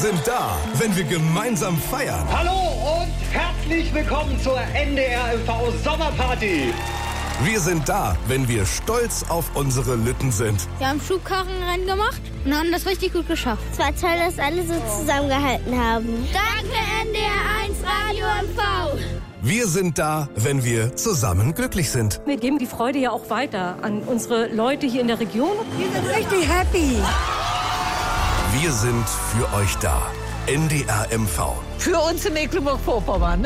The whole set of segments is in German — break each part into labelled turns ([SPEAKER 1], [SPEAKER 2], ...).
[SPEAKER 1] sind da, wenn wir gemeinsam feiern.
[SPEAKER 2] Hallo und herzlich willkommen zur NDR MV Sommerparty.
[SPEAKER 1] Wir sind da, wenn wir stolz auf unsere Lütten sind.
[SPEAKER 3] Wir haben Schubkarrenrennen gemacht und haben das richtig gut geschafft.
[SPEAKER 4] Es war toll, dass alle so zusammengehalten haben.
[SPEAKER 3] Danke NDR 1 Radio MV.
[SPEAKER 1] Wir sind da, wenn wir zusammen glücklich sind.
[SPEAKER 5] Wir geben die Freude ja auch weiter an unsere Leute hier in der Region.
[SPEAKER 6] Wir sind richtig happy.
[SPEAKER 1] Wir sind für euch da. NDR MV.
[SPEAKER 6] Für uns in Mecklenburg-Vorpommern.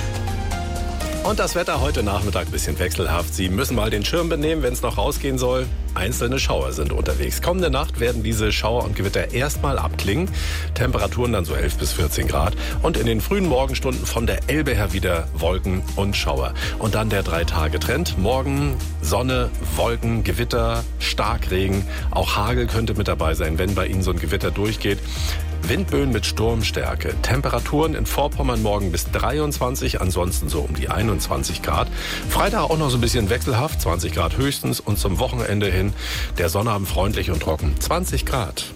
[SPEAKER 7] Und das Wetter heute Nachmittag ein bisschen wechselhaft. Sie müssen mal den Schirm benehmen, wenn es noch rausgehen soll. Einzelne Schauer sind unterwegs. Kommende Nacht werden diese Schauer und Gewitter erstmal abklingen. Temperaturen dann so 11 bis 14 Grad. Und in den frühen Morgenstunden von der Elbe her wieder Wolken und Schauer. Und dann der 3-Tage-Trend. Morgen Sonne, Wolken, Gewitter, Starkregen. Auch Hagel könnte mit dabei sein, wenn bei Ihnen so ein Gewitter durchgeht. Windböen mit Sturmstärke. Temperaturen in Vorpommern morgen bis 23, ansonsten so um die 21 Grad. Freitag auch noch so ein bisschen wechselhaft, 20 Grad höchstens. Und zum Wochenende hin der Sonnabend freundlich und trocken, 20 Grad.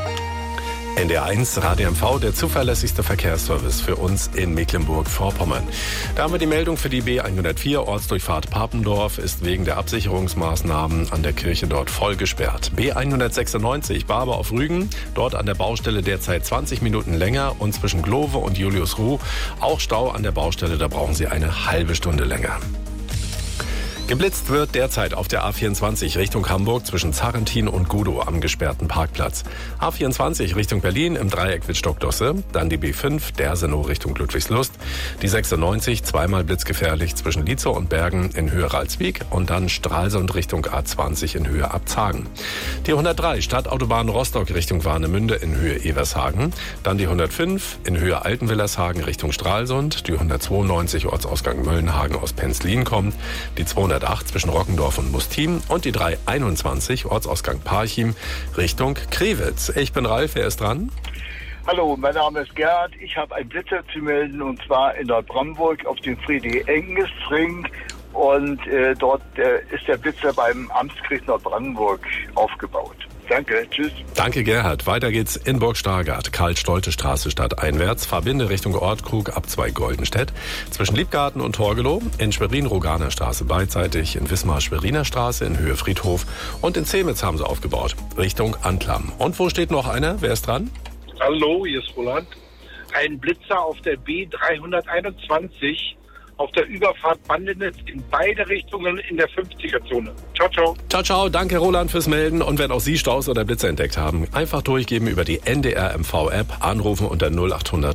[SPEAKER 7] NDR 1 Radio MV, der zuverlässigste Verkehrsservice für uns in Mecklenburg-Vorpommern. Da haben wir die Meldung für die B104, Ortsdurchfahrt Papendorf, ist wegen der Absicherungsmaßnahmen an der Kirche dort voll gesperrt. B196, Barbe auf Rügen, dort an der Baustelle derzeit 20 Minuten länger und zwischen Glove und Juliusruh auch Stau an der Baustelle, da brauchen Sie eine halbe Stunde länger. Geblitzt wird derzeit auf der A24 Richtung Hamburg zwischen Zarrentin und Gudow am gesperrten Parkplatz. A24 Richtung Berlin im Dreieck Wittstock-Dosse, dann die B5 Dersenow Richtung Ludwigslust, die 96 zweimal blitzgefährlich zwischen Lietzow und Bergen in Höhe Ralswiek und dann Stralsund Richtung A20 in Höhe Abzagen. Die 103 Stadtautobahn Rostock Richtung Warnemünde in Höhe Evershagen, dann die 105 in Höhe Altenwillershagen Richtung Stralsund, die 192 Ortsausgang Möllenhagen aus Penzlin kommt, die 208 zwischen Rockendorf und Mustin und die 321 Ortsausgang Parchim Richtung Krewitz. Ich bin Ralf, wer ist dran?
[SPEAKER 8] Hallo, mein Name ist Gerhard. Ich habe einen Blitzer zu melden und zwar in Nordbrandenburg auf dem Friedrich-Engels-Ring und dort ist der Blitzer beim Amtsgericht Nordbrandenburg aufgebaut. Danke, tschüss. Danke,
[SPEAKER 7] Gerhard. Weiter geht's in Burg-Stargard, Karl-Stolte-Straße stadteinwärts, Verbinde Richtung Ortkrug, Abzweig Goldenstedt, zwischen Liebgarten und Torgelow, in Schwerin-Roganer Straße beidseitig, in Wismar-Schweriner Straße, in Höhe Friedhof und in Zemitz haben sie aufgebaut, Richtung Anklam. Und wo steht noch einer? Wer ist dran?
[SPEAKER 9] Hallo, hier ist Roland. Ein Blitzer auf der B321 auf der Überfahrt Bandenitz in beide Richtungen in der 50er-Zone. Ciao, ciao.
[SPEAKER 7] Ciao, ciao. Danke, Roland, fürs Melden. Und wenn auch Sie Staus oder Blitzer entdeckt haben, einfach durchgeben über die NDR MV-App, anrufen unter 0800